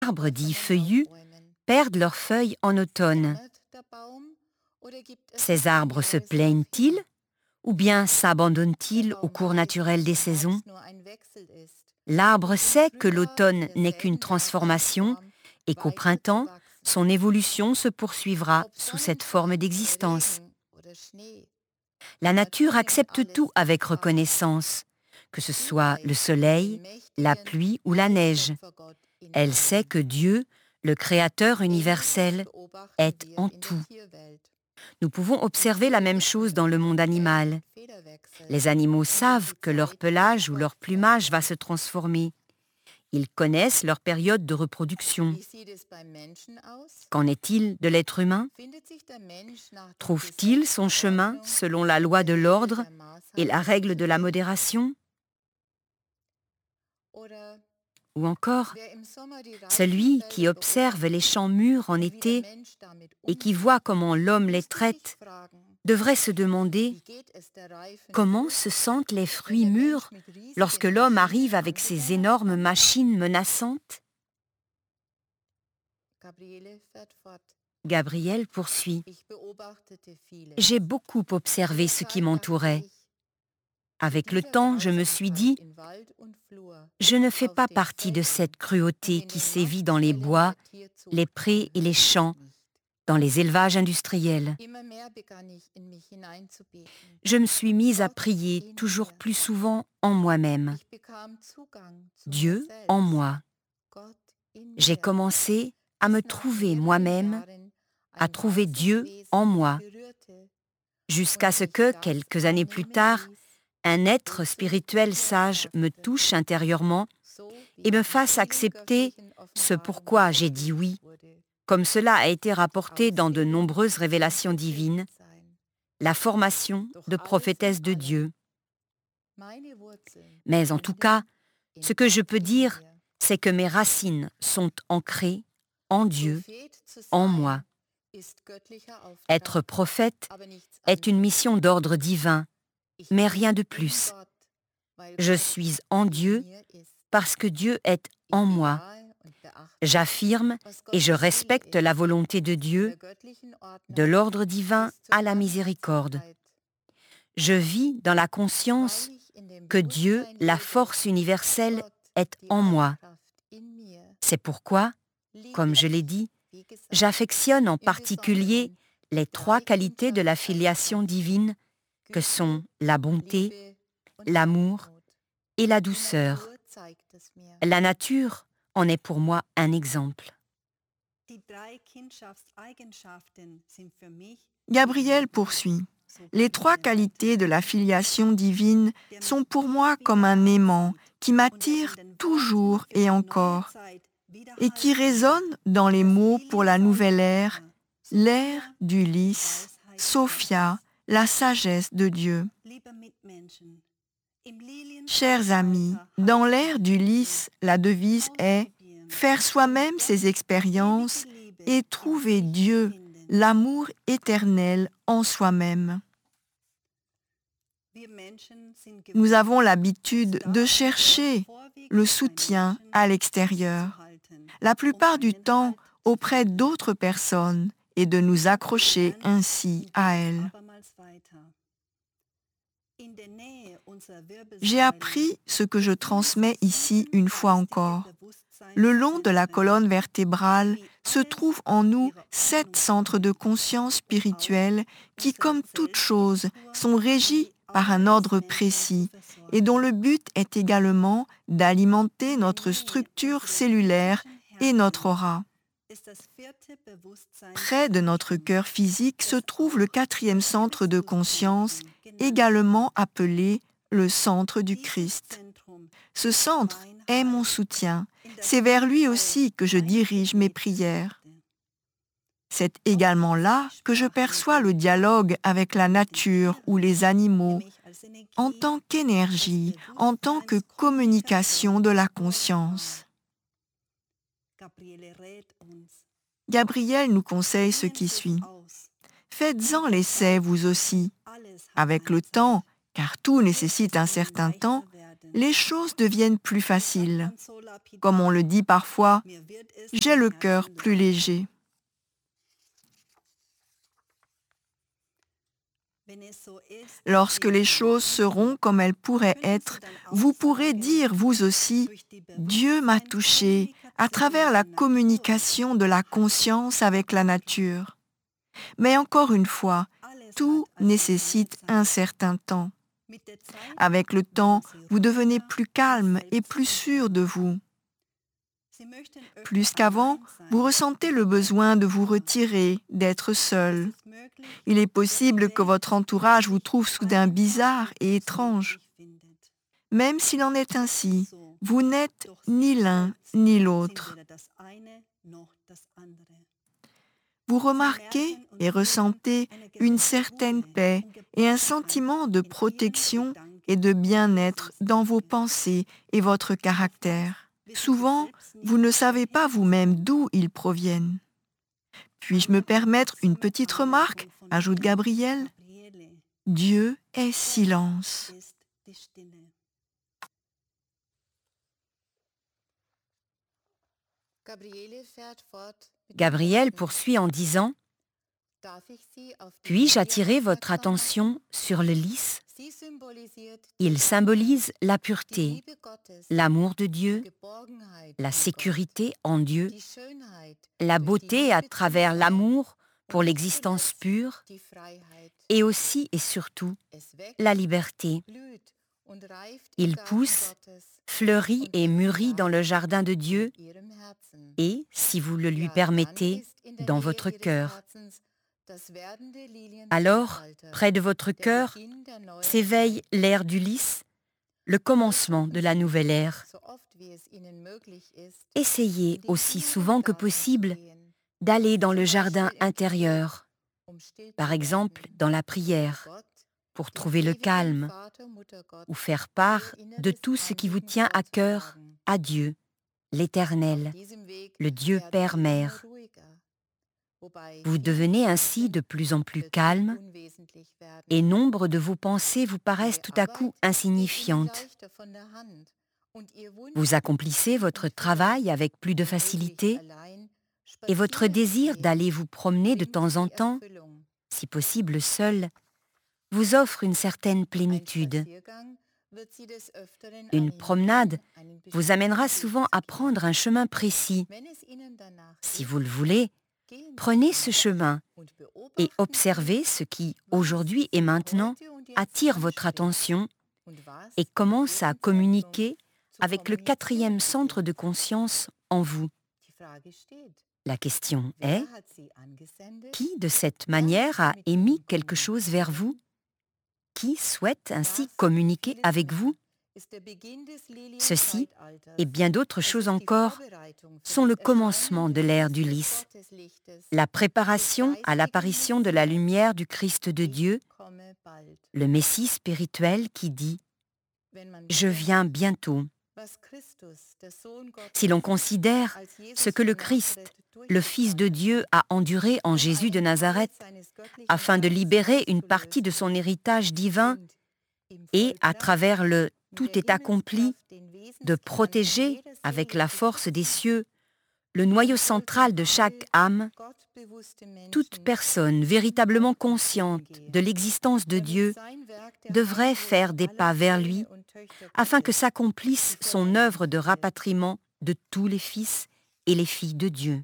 arbres dits feuillus perdent leurs feuilles en automne. Ces arbres se plaignent-ils ou bien s'abandonnent-ils au cours naturel des saisons? L'arbre sait que l'automne n'est qu'une transformation et qu'au printemps, son évolution se poursuivra sous cette forme d'existence. La nature accepte tout avec reconnaissance, que ce soit le soleil, la pluie ou la neige. Elle sait que Dieu, le Créateur universel, est en tout. Nous pouvons observer la même chose dans le monde animal. Les animaux savent que leur pelage ou leur plumage va se transformer. Ils connaissent leur période de reproduction. Qu'en est-il de l'être humain? Trouve-t-il son chemin selon la loi de l'ordre et la règle de la modération? Ou encore, celui qui observe les champs mûrs en été et qui voit comment l'homme les traite devrait se demander comment se sentent les fruits mûrs lorsque l'homme arrive avec ses énormes machines menaçantes. Gabriel poursuit. J'ai beaucoup observé ce qui m'entourait. Avec le temps, je me suis dit, je ne fais pas partie de cette cruauté qui sévit dans les bois, les prés et les champs, dans les élevages industriels. Je me suis mise à prier toujours plus souvent en moi-même. Dieu en moi. J'ai commencé à me trouver moi-même, à trouver Dieu en moi, jusqu'à ce que, quelques années plus tard, un être spirituel sage me touche intérieurement et me fasse accepter ce pourquoi j'ai dit oui, comme cela a été rapporté dans de nombreuses révélations divines, la formation de prophétesse de Dieu. Mais en tout cas, ce que je peux dire, c'est que mes racines sont ancrées en Dieu, en moi. Être prophète est une mission d'ordre divin, mais rien de plus. Je suis en Dieu parce que Dieu est en moi. J'affirme et je respecte la volonté de Dieu, de l'ordre divin à la miséricorde. Je vis dans la conscience que Dieu, la force universelle, est en moi. C'est pourquoi, comme je l'ai dit, j'affectionne en particulier les 3 qualités de la filiation divine que sont la bonté, l'amour et la douceur. La nature en est pour moi un exemple. Gabriel poursuit. Les 3 qualités de la filiation divine sont pour moi comme un aimant qui m'attire toujours et encore et qui résonne dans les mots pour la nouvelle ère, l'ère d'Ulysse, Sophia, la sagesse de Dieu. Chers amis, dans l'ère d'Ulysse, la devise est « Faire soi-même ses expériences et trouver Dieu, l'amour éternel en soi-même ». Nous avons l'habitude de chercher le soutien à l'extérieur, la plupart du temps auprès d'autres personnes, et de nous accrocher ainsi à elles. J'ai appris ce que je transmets ici une fois encore. Le long de la colonne vertébrale se trouvent en nous 7 centres de conscience spirituelle qui, comme toutes choses, sont régis par un ordre précis et dont le but est également d'alimenter notre structure cellulaire et notre aura. Près de notre cœur physique se trouve le 4e centre de conscience, également appelé le centre du Christ. Ce centre est mon soutien. C'est vers lui aussi que je dirige mes prières. C'est également là que je perçois le dialogue avec la nature ou les animaux, en tant qu'énergie, en tant que communication de la conscience. Gabriel nous conseille ce qui suit. Faites-en l'essai vous aussi. Avec le temps, car tout nécessite un certain temps, les choses deviennent plus faciles. Comme on le dit parfois, j'ai le cœur plus léger. Lorsque les choses seront comme elles pourraient être, vous pourrez dire vous aussi, Dieu m'a touché à travers la communication de la conscience avec la nature. Mais encore une fois, tout nécessite un certain temps. Avec le temps, vous devenez plus calme et plus sûr de vous. Plus qu'avant, vous ressentez le besoin de vous retirer, d'être seul. Il est possible que votre entourage vous trouve soudain bizarre et étrange. Même s'il en est ainsi, vous n'êtes ni l'un ni l'autre. Vous remarquez et ressentez une certaine paix et un sentiment de protection et de bien-être dans vos pensées et votre caractère. Souvent, vous ne savez pas vous-même d'où ils proviennent. Puis-je me permettre une petite remarque, ajoute Gabriel. Dieu est silence. Gabriel poursuit en disant « Puis-je attirer votre attention sur le lys ? Il symbolise la pureté, l'amour de Dieu, la sécurité en Dieu, la beauté à travers l'amour pour l'existence pure et aussi et surtout la liberté. Il pousse, fleurit et mûrit dans le jardin de Dieu et, si vous le lui permettez, dans votre cœur. Alors, près de votre cœur, s'éveille l'ère du lys, le commencement de la nouvelle ère. Essayez aussi souvent que possible d'aller dans le jardin intérieur, par exemple dans la prière, pour trouver le calme ou faire part de tout ce qui vous tient à cœur à Dieu, l'Éternel, le Dieu Père-Mère. Vous devenez ainsi de plus en plus calme et nombre de vos pensées vous paraissent tout à coup insignifiantes. Vous accomplissez votre travail avec plus de facilité et votre désir d'aller vous promener de temps en temps, si possible seul, vous offre une certaine plénitude. Une promenade vous amènera souvent à prendre un chemin précis. Si vous le voulez, prenez ce chemin et observez ce qui, aujourd'hui et maintenant, attire votre attention et commence à communiquer avec le 4e centre de conscience en vous. La question est, qui de cette manière a émis quelque chose vers vous? Qui souhaite ainsi communiquer avec vous? Ceci, et bien d'autres choses encore, sont le commencement de l'ère du lys, la préparation à l'apparition de la lumière du Christ de Dieu, le Messie spirituel qui dit « Je viens bientôt ». Si l'on considère ce que le Christ, le Fils de Dieu, a enduré en Jésus de Nazareth afin de libérer une partie de son héritage divin et, à travers le « tout est accompli », de protéger, avec la force des cieux, le noyau central de chaque âme, toute personne véritablement consciente de l'existence de Dieu devrait faire des pas vers lui afin que s'accomplisse son œuvre de rapatriement de tous les fils et les filles de Dieu.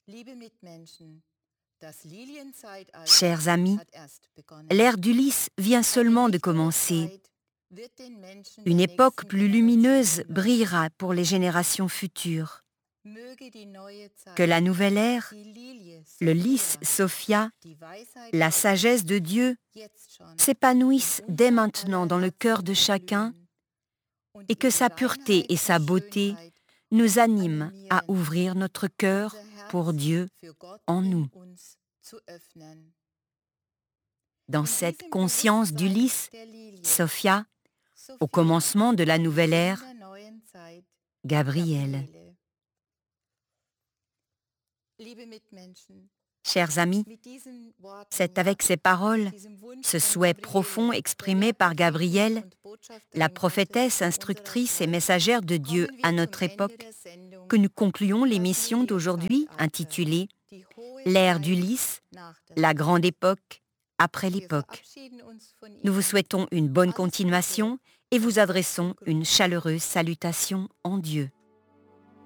Chers amis, l'ère du lys vient seulement de commencer. Une époque plus lumineuse brillera pour les générations futures. Que la nouvelle ère, le lys Sophia, la sagesse de Dieu, s'épanouissent dès maintenant dans le cœur de chacun et que sa pureté et sa beauté nous animent à ouvrir notre cœur pour Dieu en nous. Dans cette conscience du lys, Sophia, au commencement de la nouvelle ère, Gabriel. Chers amis, c'est avec ces paroles, ce souhait profond exprimé par Gabrielle, la prophétesse, instructrice et messagère de Dieu à notre époque, que nous concluons l'émission d'aujourd'hui intitulée « L'ère d'Ulysse, la grande époque après l'époque ». Nous vous souhaitons une bonne continuation et vous adressons une chaleureuse salutation en Dieu.